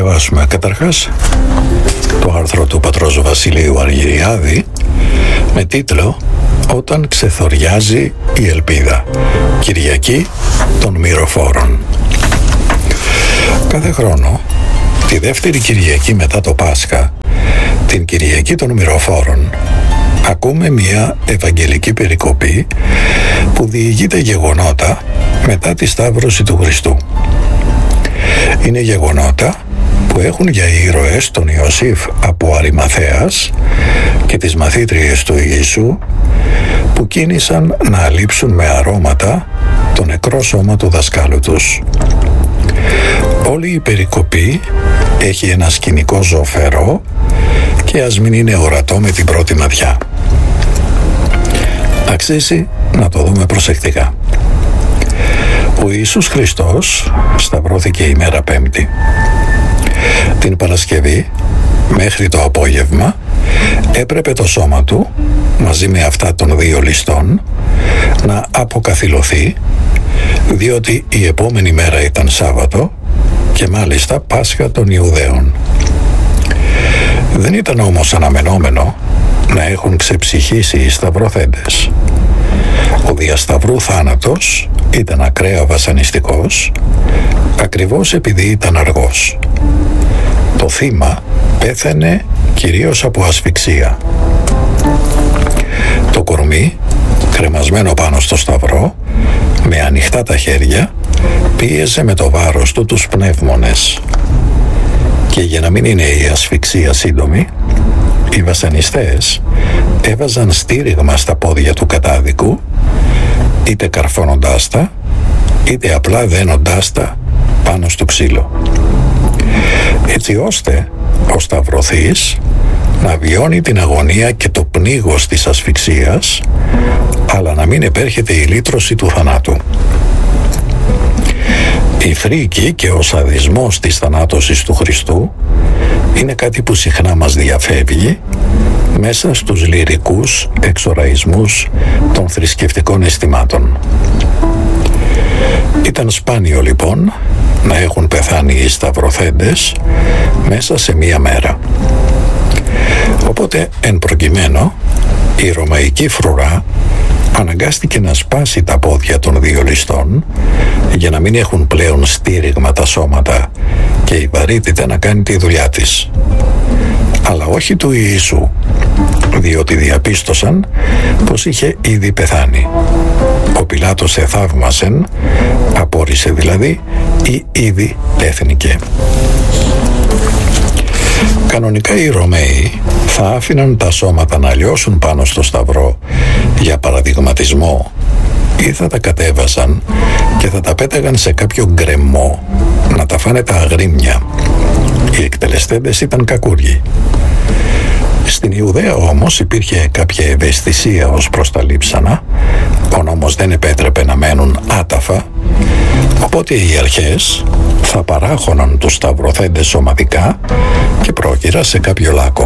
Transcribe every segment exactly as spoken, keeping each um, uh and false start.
διαβάσουμε καταρχάς το άρθρο του πατρός Βασιλείου Αργυριάδη με τίτλο «Όταν ξεθοριάζει η ελπίδα, Κυριακή των Μυροφόρων». Κάθε χρόνο, τη δεύτερη Κυριακή μετά το Πάσχα, την Κυριακή των Μυροφόρων, ακούμε μια ευαγγελική περικοπή που διηγείται γεγονότα μετά τη Σταύρωση του Χριστού. Είναι γεγονότα που έχουν για ήρωες τον Ιωσήφ από Αριμαθέας και τις μαθήτριες του Ιησού, που κίνησαν να αλείψουν με αρώματα το νεκρό σώμα του δασκάλου τους. Όλη η περικοπή έχει ένα σκηνικό ζωφερό και ας μην είναι ορατό με την πρώτη ματιά. Αξίζει να το δούμε προσεκτικά. Ο Ιησούς Χριστός σταυρώθηκε ημέρα Πέμπτη. Την Παρασκευή μέχρι το απόγευμα έπρεπε το σώμα του μαζί με αυτά των δύο ληστών να αποκαθιλωθεί, διότι η επόμενη μέρα ήταν Σάββατο και μάλιστα Πάσχα των Ιουδαίων. Δεν ήταν όμως αναμενόμενο να έχουν ξεψυχήσει οι σταυρωθέντες. Ο διασταυρού θάνατος ήταν ακραία βασανιστικός, ακριβώς επειδή ήταν αργός. Το θύμα πέθανε κυρίως από ασφυξία. Το κορμί, κρεμασμένο πάνω στο σταυρό, με ανοιχτά τα χέρια, πίεζε με το βάρος του τους πνεύμονες. Και για να μην είναι η ασφυξία σύντομη, οι βασανιστές έβαζαν στήριγμα στα πόδια του κατάδικου, είτε καρφώνοντάς τα, είτε απλά δένοντάς τα πάνω στο ξύλο, έτσι ώστε ο σταυρωθής να βιώνει την αγωνία και το πνίγος της ασφυξίας, αλλά να μην επέρχεται η λύτρωση του θανάτου. Η φρίκη και ο σαδισμός της θανάτωσης του Χριστού είναι κάτι που συχνά μας διαφεύγει μέσα στους λυρικούς εξοραϊσμούς των θρησκευτικών αισθημάτων. Ήταν σπάνιο λοιπόν να έχουν πεθάνει οι σταυρωθέντες μέσα σε μία μέρα. Οπότε εν προκειμένου η ρωμαϊκή φρουρά αναγκάστηκε να σπάσει τα πόδια των δύο ληστών για να μην έχουν πλέον στήριγμα τα σώματα και η βαρύτητα να κάνει τη δουλειά της. Αλλά όχι του Ιησού, διότι διαπίστωσαν πως είχε ήδη πεθάνει. Ο Πιλάτος εθαύμασεν, απόρρισε δηλαδή, ή ήδη πέθνηκε. Κανονικά οι Ρωμαίοι θα άφηναν τα σώματα να λιώσουν πάνω στο σταυρό για παραδειγματισμό, ή θα τα κατέβαζαν και θα τα πέταγαν σε κάποιο γκρεμό να τα φάνε τα αγρίμια. Οι εκτελεστέντες ήταν κακούργοι. Στην Ιουδαία όμως υπήρχε κάποια ευαισθησία ως προς τα λείψανα, ο νόμος δεν επέτρεπε να μένουν άταφα, οπότε οι αρχές θα παράχωναν τους σταυρωθέντες σωματικά και πρόκειρα σε κάποιο λάκκο.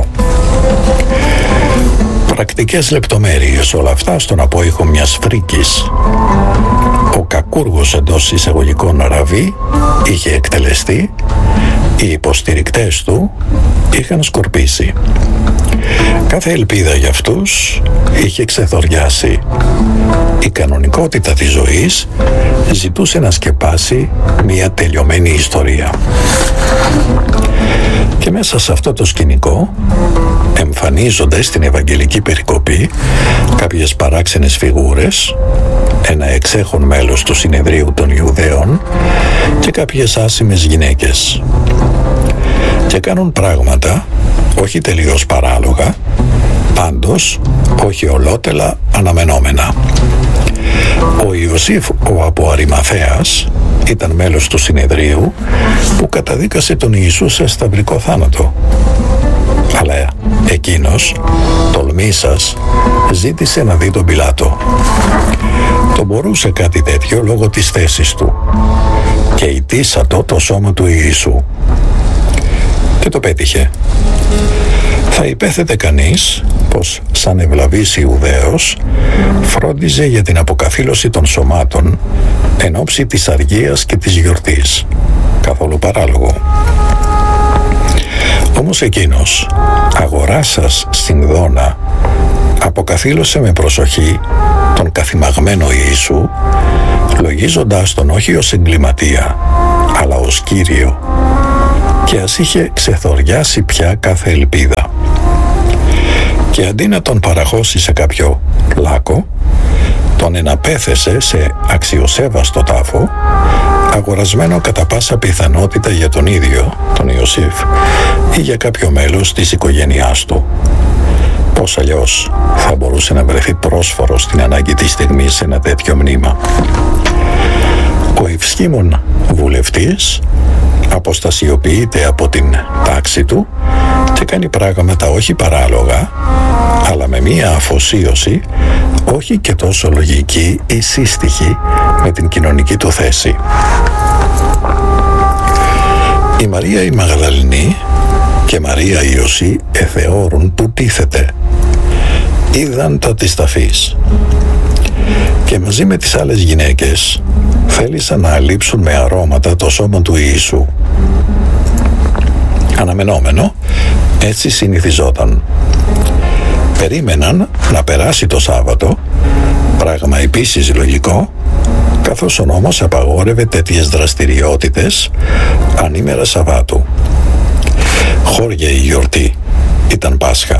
Πρακτικές λεπτομέρειες όλα αυτά στον απόϊχο μιας φρίκης. Ο κακούργος εντός εισαγωγικών ραβή είχε εκτελεστεί, οι υποστηρικτές του είχαν σκορπίσει. Κάθε ελπίδα για αυτούς είχε ξεθοριάσει. Η κανονικότητα της ζωής ζητούσε να σκεπάσει μια τελειωμένη ιστορία. Και μέσα σε αυτό το σκηνικό εμφανίζονται στην Ευαγγελική περικοπή κάποιες παράξενες φιγούρες, ένα εξέχον μέλος του Συνεδρίου των Ιουδαίων και κάποιες άσημες γυναίκες. Και κάνουν πράγματα όχι τελείως παράλογα, πάντως όχι ολότελα αναμενόμενα. Ο Ιωσήφ ο από Αριμαθέας ήταν μέλος του Συνεδρίου που καταδίκασε τον Ιησού σε σταυρικό θάνατο. Αλλά εκείνος, τολμήσας, ζήτησε να δει τον Πιλάτο. Το μπορούσε κάτι τέτοιο λόγω της θέσης του και ητήσατο το σώμα του Ιησού. Και το πέτυχε. Θα υπέθετε κανείς πως σαν ευλαβής Ιουδαίος φρόντιζε για την αποκαθήλωση των σωμάτων εν ώψη της αργίας και της γιορτής. Καθόλου παράλογο. Όμως εκείνος, αγοράσας στην Δώνα, αποκαθήλωσε με προσοχή τον καθημαγμένο Ιησού, λογίζοντας τον όχι ως εγκληματία, αλλά ως Κύριο, και ας είχε ξεθοριάσει πια κάθε ελπίδα. Και αντί να τον παραχώσει σε κάποιο λάκκο, τον εναπέθεσε σε αξιοσέβαστο τάφο, αγορασμένο κατά πάσα πιθανότητα για τον ίδιο, τον Ιωσήφ, ή για κάποιο μέλος της οικογένειάς του. Πώς αλλιώς θα μπορούσε να βρεθεί πρόσφορο στην ανάγκη της στιγμής σε ένα τέτοιο μνήμα. Ο ευσχήμων βουλευτής αποστασιοποιείται από την τάξη του και κάνει πράγματα όχι παράλογα, αλλά με μία αφοσίωση όχι και τόσο λογική ή σύστοιχη με την κοινωνική του θέση. Η Μαρία η Μαγδαληνή και Μαρία η Ιωσή εθεώρουν που τίθεται. Είδαν τα της ταφής και μαζί με τις άλλες γυναίκες θέλησαν να αλείψουν με αρώματα το σώμα του Ιησού. Αναμενόμενο, έτσι συνηθιζόταν. Περίμεναν να περάσει το Σάββατο, πράγμα επίσης λογικό, καθώς ο νόμος απαγόρευε τέτοιες δραστηριότητες ανήμερα Σαββάτου. Χώρια η γιορτή, ήταν Πάσχα.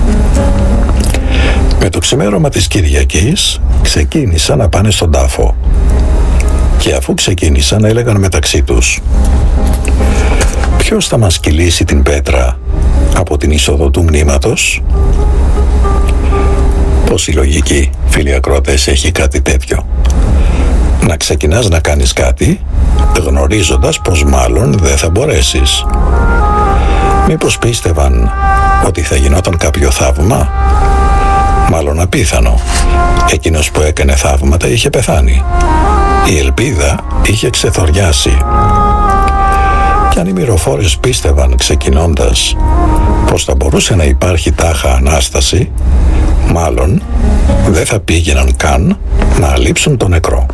Με το ξημέρωμα της Κυριακής ξεκίνησαν να πάνε στον τάφο και αφού ξεκίνησαν έλεγαν μεταξύ τους: «Ποιος θα μας κυλήσει την πέτρα από την είσοδο του μνήματος?» Πώς η λογική, φίλοι ακροατές, έχει κάτι τέτοιο? Να ξεκινάς να κάνεις κάτι γνωρίζοντας πως μάλλον δεν θα μπορέσεις. Μήπως πίστευαν ότι θα γινόταν κάποιο θαύμα? Μάλλον απίθανο. Εκείνος που έκανε θαύματα είχε πεθάνει. Η ελπίδα είχε ξεθοριάσει. Κι αν οι μυροφόρες πίστευαν ξεκινώντας πως θα μπορούσε να υπάρχει τάχα Ανάσταση, μάλλον δεν θα πήγαιναν καν να αλείψουν τον νεκρό.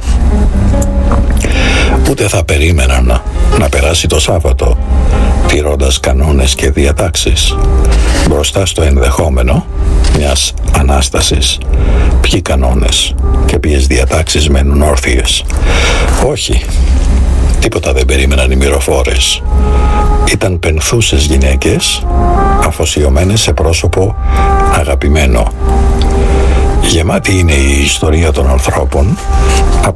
Ούτε θα περίμεναν να περάσει το Σάββατο, τηρώντας κανόνες και διατάξεις, μπροστά στο ενδεχόμενο μιας Ανάστασης. Ποιοι κανόνες και ποιες διατάξεις μένουν όρθιες? Όχι, τίποτα δεν περίμεναν οι μυροφόρες. Ήταν πενθούσες γυναίκες, αφοσιωμένες σε πρόσωπο αγαπημένο. Γεμάτη είναι η ιστορία των ανθρώπων